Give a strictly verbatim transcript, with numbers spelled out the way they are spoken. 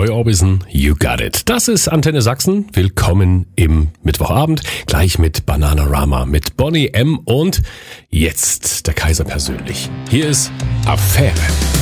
Roy Orbison, You Got It. Das ist Antenne Sachsen. Willkommen im Mittwochabend. Gleich mit Bananarama, mit Boney M. Und jetzt der Kaiser persönlich. Hier ist Affäre.